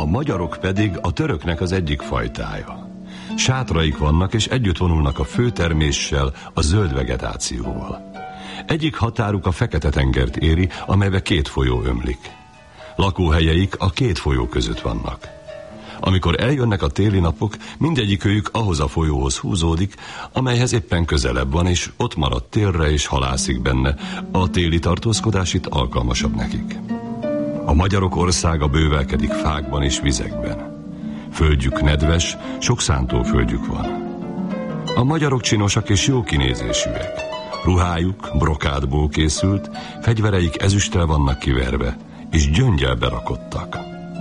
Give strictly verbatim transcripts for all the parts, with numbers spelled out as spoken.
magyarok pedig a töröknek az egyik fajtája. Sátraik vannak, és együtt vonulnak a főterméssel, a zöld vegetációval. Egyik határuk a Fekete-tengert éri, amelybe két folyó ömlik. Lakóhelyeik a két folyó között vannak. Amikor eljönnek a téli napok, mindegyikőjük ahhoz a folyóhoz húzódik, amelyhez éppen közelebb van, és ott marad télre és halászik benne. A téli tartózkodás itt alkalmasabb nekik. A magyarok országa bővelkedik fákban és vizekben. Földjük nedves, sok szántóföldjük van. A magyarok csinosak és jó kinézésűek. Ruhájuk brokádból készült, fegyvereik ezüsttel vannak kiverve, és gyöngyel berakottak.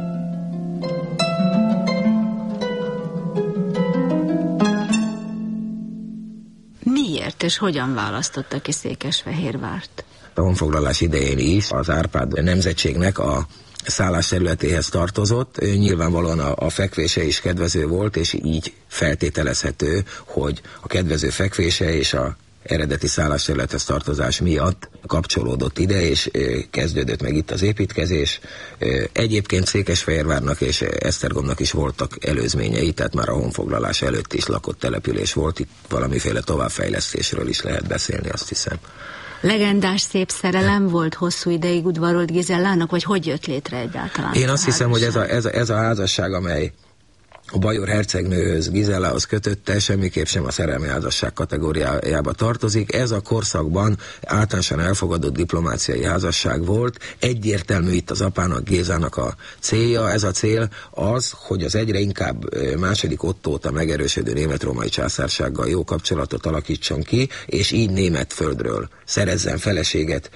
Miért és hogyan választotta ki Székesfehérvárt? A honfoglalás idején is az Árpád nemzetségnek a szállás területéhez tartozott. Nyilvánvalóan a, a fekvése is kedvező volt, és így feltételezhető, hogy a kedvező fekvése és a eredeti szállásterülethez tartozás miatt kapcsolódott ide, és kezdődött meg itt az építkezés. Egyébként Székesfehérvárnak és Esztergomnak is voltak előzményei, tehát már a honfoglalás előtt is lakott település volt, itt valamiféle továbbfejlesztésről is lehet beszélni, azt hiszem. Legendás szép szerelem volt, hosszú ideig udvarolt Gizellának, vagy hogy jött létre egyáltalán? Én azt hiszem, hogy ez a, ez, a, ez a házasság, amely a bajor hercegnőhöz, Gizellához kötötte, semmiképp sem a szerelmi házasság kategóriájába tartozik. Ez a korszakban általánosan elfogadott diplomáciai házasság volt. Egyértelmű itt az apának, Gézának a célja. Ez a cél az, hogy az egyre inkább második Ottó óta megerősödő német-római császársággal jó kapcsolatot alakítson ki, és így német földről szerezzen feleséget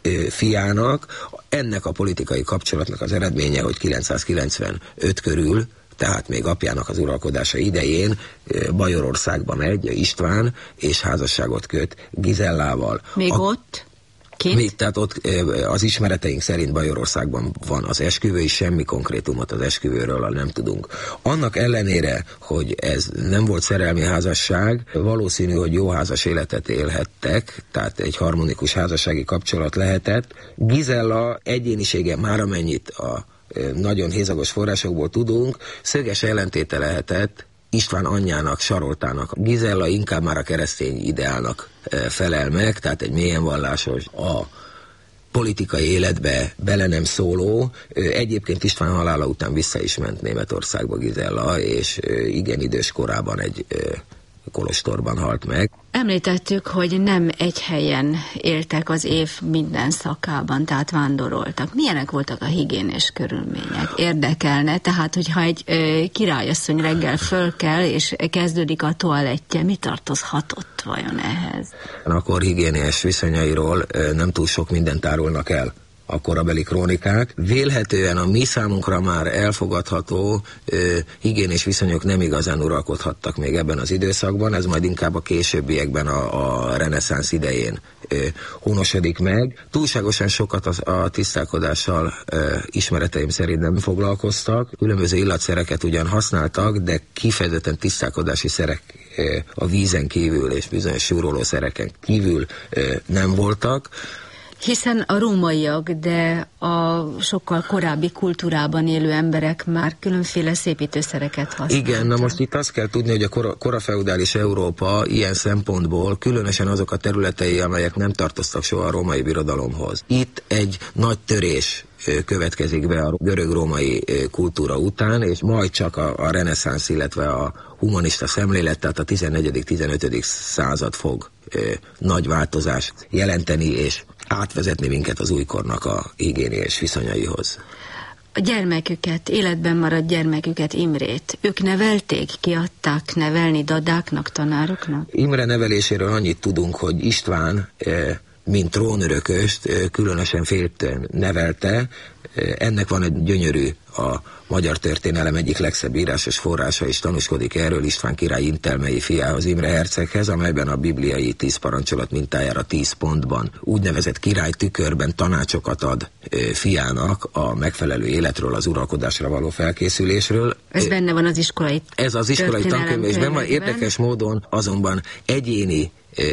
fiának. Ennek a politikai kapcsolatnak az eredménye, hogy kilencszázkilencvenöt körül, tehát még apjának az uralkodása idején Bajorországba megy István, és házasságot köt Gizellával. Még a, ott? Kint? Még, tehát ott az ismereteink szerint Bajorországban van az esküvő, és semmi konkrétumot az esküvőről nem tudunk. Annak ellenére, hogy ez nem volt szerelmi házasság, valószínű, hogy jó házas életet élhettek, tehát egy harmonikus házassági kapcsolat lehetett. Gizella egyénisége már amennyit a nagyon hézagos forrásokból tudunk, szöges ellentéte lehetett István anyjának, Saroltának. Gizella inkább már a keresztény ideálnak felel meg, tehát egy mélyen vallásos, a politikai életbe bele nem szóló. Egyébként István halála után vissza is ment Németországba Gizella, és igen idős korában egy kolostorban halt meg. Említettük, hogy nem egy helyen éltek az év minden szakában, tehát vándoroltak. Milyenek voltak a higiénés körülmények? Érdekelne, tehát hogyha egy ö, királyasszony reggel fölkel, és kezdődik a toalettje, mi tartozhatott vajon ehhez? Akkor higiéniás viszonyairól ö, nem túl sok mindent árulnak el a korabeli krónikák. Vélhetően a mi számunkra már elfogadható ö, higiénés viszonyok nem igazán uralkodhattak még ebben az időszakban, ez majd inkább a későbbiekben a, a reneszánsz idején ö, honosodik meg. Túlságosan sokat a, a tisztálkodással ö, ismereteim szerint nem foglalkoztak. Különböző illatszereket ugyan használtak, de kifejezetten tisztálkodási szerek ö, a vízen kívül és bizonyos súrolószereken kívül ö, nem voltak. Hiszen a rómaiak, de a sokkal korábbi kultúrában élő emberek már különféle szépítőszereket használtak. Igen, na most itt azt kell tudni, hogy a kora, korafeudális Európa ilyen szempontból, különösen azok a területei, amelyek nem tartoztak soha a római birodalomhoz. Itt egy nagy törés következik be a görög-római kultúra után, és majd csak a, a reneszánsz, illetve a humanista szemlélet, tehát a tizennegyedik-tizenötödik század fog ö, nagy változást jelenteni, és átvezetni minket az újkornak a higiéniás viszonyaihoz. A gyermeküket, életben maradt gyermeküket, Imrét, ők nevelték, kiadták nevelni dadáknak, tanároknak? Imre neveléséről annyit tudunk, hogy István, mint trónörököst, különösen féltően nevelte. Ennek van egy gyönyörű, a magyar történelem egyik legszebb írásos forrása is tanúskodik erről, István király intelmei fiához, Imre herceghez, amelyben a bibliai tíz parancsolat mintájára tíz pontban úgynevezett király tükörben tanácsokat ad fiának a megfelelő életről, az uralkodásra való felkészülésről. Ez benne van az iskolai Ez az iskolai tankönyvben van, érdekes módon azonban egyéni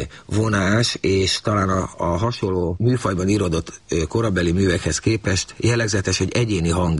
vonás, és talán a, a hasonló műfajban írodott korabeli művekhez képest jellegzetes, hogy egyéni hang is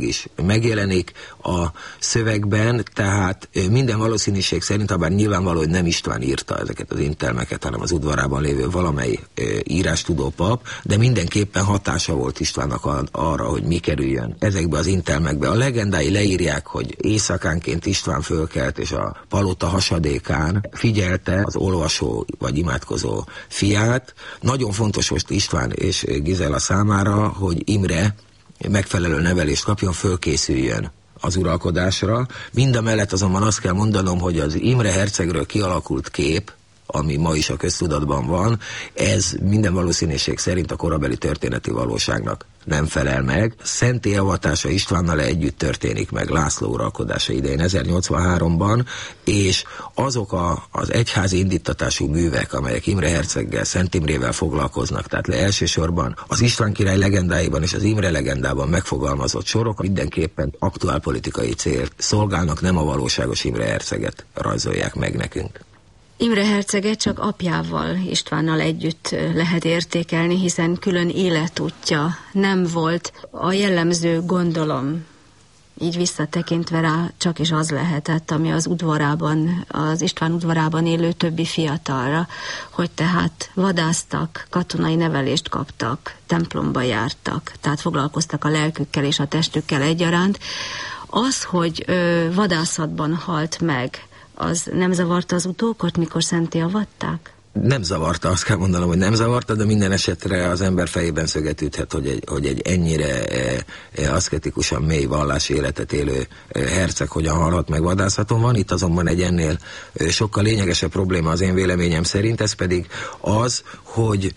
megjelenik a szövegben, tehát minden valószínűség szerint, habár nyilvánvaló, hogy nem István írta ezeket az intelmeket, hanem az udvarában lévő valamely írástudó pap, de mindenképpen hatása volt Istvánnak arra, hogy mi kerüljön ezekbe az intelmekbe. A legendái leírják, hogy éjszakánként István fölkelt, és a palota hasadékán figyelte az olvasó vagy imádkozó fiát. Nagyon fontos most István és Gizella számára, hogy Imre megfelelő nevelést kapjon, fölkészüljön az uralkodásra. Mindamellett azonban azt kell mondanom, hogy az Imre hercegről kialakult kép, ami ma is a köztudatban van, ez minden valószínűség szerint a korabeli történeti valóságnak nem felel meg. Szentélyavatása Istvánnal együtt történik meg László uralkodása idején ezernyolcvanháromban, és azok a, az egyházi indítatású művek, amelyek Imre herceggel, Szent Imrével foglalkoznak, tehát le elsősorban az István király legendáiban és az Imre legendában megfogalmazott sorok mindenképpen aktuálpolitikai célt szolgálnak, nem a valóságos Imre herceget rajzolják meg nekünk. Imre herceget csak apjával, Istvánnal együtt lehet értékelni, hiszen külön életútja nem volt. A jellemző, gondolom, így visszatekintve rá, csak is az lehetett, ami az udvarában, az István udvarában élő többi fiatalra, hogy tehát vadásztak, katonai nevelést kaptak, templomba jártak, tehát foglalkoztak a lelkükkel és a testükkel egyaránt. Az, hogy ö, vadászatban halt meg, az nem zavarta az utókot, mikor szentté avatták? Nem zavarta, azt kell mondanom, hogy nem zavarta, de minden esetre az ember fejében szöget üthet, hogy egy, hogy egy ennyire e, e, aszketikusan mély vallási életet élő e, herceg hogyan halhat meg vadászaton. Van itt azonban egy ennél e, sokkal lényegesebb probléma az én véleményem szerint, ez pedig az, hogy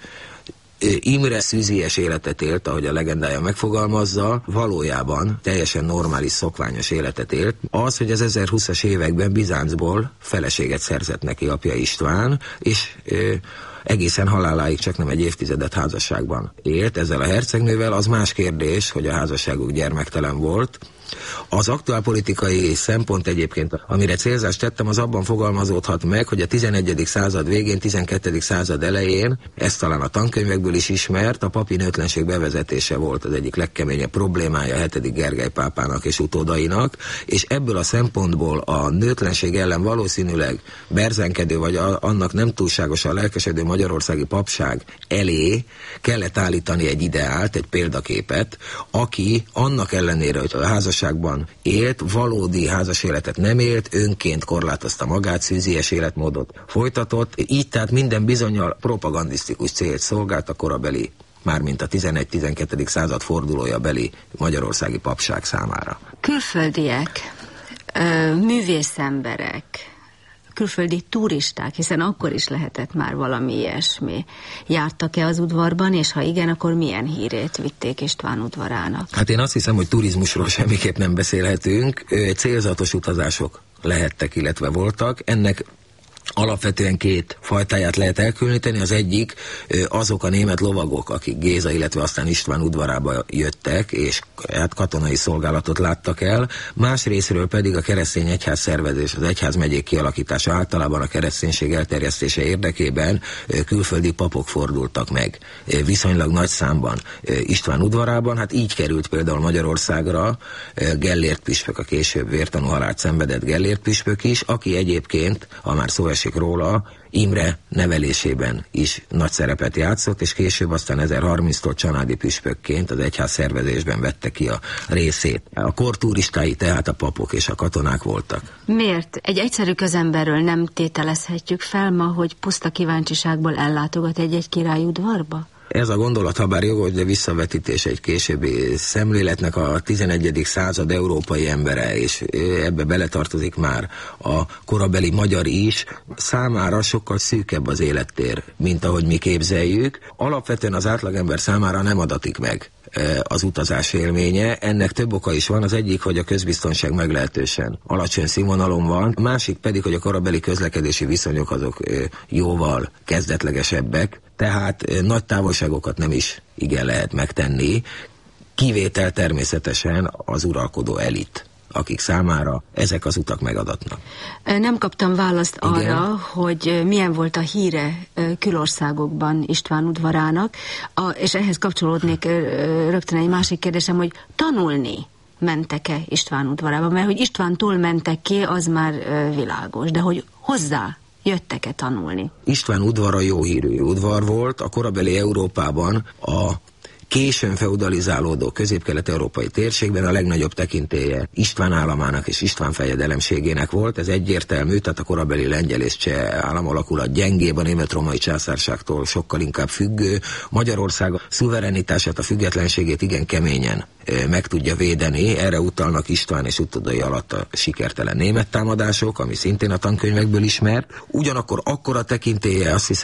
Imre szűzies életet élt, ahogy a legendája megfogalmazza, valójában teljesen normális, szokványos életet élt. Az, hogy az ezerhúszas években Bizáncból feleséget szerzett neki apja István, és ö, egészen haláláig csak nem egy évtizedet házasságban élt ezzel a hercegnővel, az más kérdés, hogy a házasságuk gyermektelen volt. Az aktuálpolitikai szempont egyébként, amire célzást tettem, az abban fogalmazódhat meg, hogy a tizenegyedik század végén, tizenkettedik század elején, ez talán a tankönyvekből is ismert, a papi nőtlenség bevezetése volt az egyik legkeményebb problémája a hetedik Gergely pápának és utódainak, és ebből a szempontból a nőtlenség ellen valószínűleg berzenkedő, vagy a, annak nem túlságosan lelkesedő magyarországi papság elé kellett állítani egy ideált, egy példaképet, aki annak ellenére, hogy a házasság élt, valódi házas életet nem élt, önként korlátozta magát, szűzies életmódot folytatott, így tehát minden bizonnyal propagandisztikus célt szolgált a korabeli, mármint a tizenegy-tizenkettedik század fordulója beli magyarországi papság számára. Külföldiek, művészemberek, külföldi turisták, hiszen akkor is lehetett már valami ilyesmi. Jártak-e az udvarban, és ha igen, akkor milyen hírét vitték István udvarának? Hát én azt hiszem, hogy turizmusról semmiképp nem beszélhetünk. Célzatos utazások lehettek, illetve voltak. Ennek alapvetően két fajtáját lehet elkülöníteni. Az egyik azok a német lovagok, akik Géza, illetve aztán István udvarába jöttek, és hát katonai szolgálatot láttak el. Másrészről pedig a keresztény egyház szervezés, az egyházmegyék kialakítása, általában a kereszténység elterjesztése érdekében külföldi papok fordultak meg viszonylag nagy számban István udvarában. Hát így került például Magyarországra Gellért püspök, a később vértanú halált szenvedett Gellért püspök is, aki egyébként, ha már szó esik róla, Imre nevelésében is nagy szerepet játszott, és később aztán ezerharminctól csanádi püspökként az egyház szervezésben vette ki a részét. A kor turistái tehát a papok és a katonák voltak. Miért? Egy egyszerű közemberről nem tételezhetjük fel ma, hogy puszta kíváncsiságból ellátogat egy-egy király udvarba? Ez a gondolat, ha bár jogos, de visszavetítés egy későbbi szemléletnek, a tizenegyedik század európai embere, és ebbe beletartozik már a korabeli magyar is, számára sokkal szűkebb az élettér, mint ahogy mi képzeljük. Alapvetően az átlagember számára nem adatik meg az utazás élménye. Ennek több oka is van. Az egyik, hogy a közbiztonság meglehetősen alacsony színvonalon van, a másik pedig, hogy a korabeli közlekedési viszonyok azok jóval kezdetlegesebbek, tehát nagy távolságokat nem is igen lehet megtenni. Kivétel természetesen az uralkodó elit, akik számára ezek az utak megadatnak. Nem kaptam választ Igen. arra, hogy milyen volt a híre külországokban István udvarának, a, és ehhez kapcsolódnék rögtön egy másik kérdésem, hogy tanulni mentek-e István udvarába, mert hogy Istvántól mentek ki, az már ö, világos, de hogy hozzá jöttek-e tanulni? István udvara jó hírű udvar volt, a korabeli Európában a későn feudalizálódó közép-kelet-európai térségben a legnagyobb tekintélye István államának és István fejedelemségének volt. Ez egyértelmű, tehát a korabeli lengyel és cseh államalakulat gyengébb, a német-római császárságtól sokkal inkább függő. Magyarország a szuverenitását, a függetlenségét igen keményen meg tudja védeni. Erre utalnak István és utódai alatt a sikertelen német támadások, ami szintén a tankönyvekből ismert. Ugyanakkor akkora tekintélye, azt hiszem,